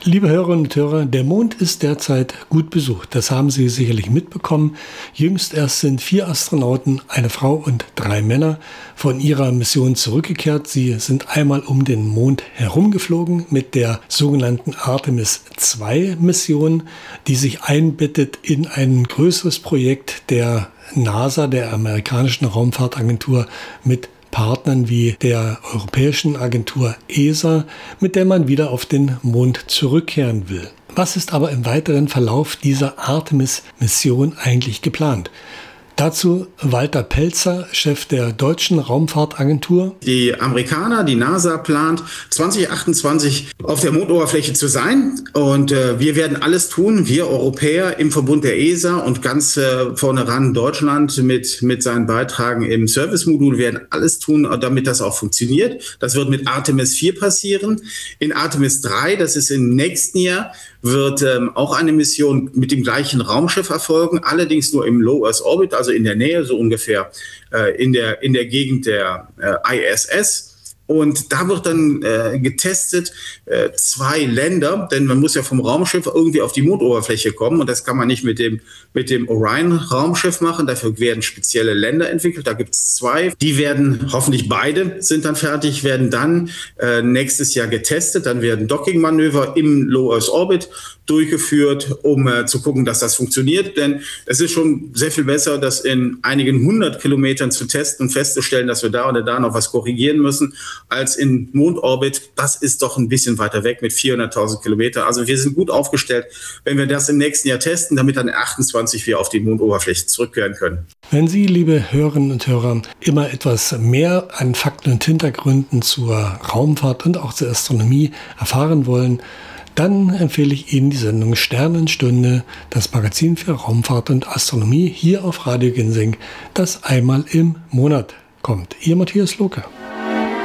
Liebe Hörerinnen und Hörer, der Mond ist derzeit gut besucht. Das haben Sie sicherlich mitbekommen. Jüngst erst sind 4 Astronauten, eine Frau und 3 Männer, von ihrer Mission zurückgekehrt. Sie sind einmal um den Mond herumgeflogen mit der sogenannten Artemis-2-Mission, die sich einbettet in ein größeres Projekt der NASA, der amerikanischen Raumfahrtagentur, mit Partnern wie der europäischen Agentur ESA, mit der man wieder auf den Mond zurückkehren will. Was ist aber im weiteren Verlauf dieser Artemis-Mission eigentlich geplant? Dazu Walter Pelzer, Chef der deutschen Raumfahrtagentur. Die Amerikaner, die NASA plant 2028 auf der Mondoberfläche zu sein und wir werden alles tun, wir Europäer im Verbund der ESA und ganz vorne ran Deutschland mit seinen Beitragen im Service-Modul werden alles tun, damit das auch funktioniert. Das wird mit Artemis 4 passieren. In Artemis 3, das ist im nächsten Jahr, wird auch eine Mission mit dem gleichen Raumschiff erfolgen, allerdings nur im Low Earth Orbit, also in der Nähe, so ungefähr in der Gegend der ISS. Und da wird dann getestet 2 Länder, denn man muss ja vom Raumschiff irgendwie auf die Mondoberfläche kommen und das kann man nicht mit dem Orion-Raumschiff machen. Dafür werden spezielle Länder entwickelt. Da gibt es 2. Die werden, hoffentlich beide sind dann fertig, werden dann nächstes Jahr getestet. Dann werden Docking-Manöver im Low Earth Orbit durchgeführt, um zu gucken, dass das funktioniert. Denn es ist schon sehr viel besser, das in einigen 100 Kilometern zu testen und festzustellen, dass wir da oder da noch was korrigieren müssen, als in Mondorbit. Das ist doch ein bisschen weiter weg mit 400.000 Kilometern. Also wir sind gut aufgestellt, wenn wir das im nächsten Jahr testen, damit dann 28 wir auf die Mondoberfläche zurückkehren können. Wenn Sie, liebe Hörerinnen und Hörer, immer etwas mehr an Fakten und Hintergründen zur Raumfahrt und auch zur Astronomie erfahren wollen, dann empfehle ich Ihnen die Sendung Sternenstunde, das Magazin für Raumfahrt und Astronomie hier auf Radio Ginseng, das einmal im Monat kommt. Ihr Matthias Lohke.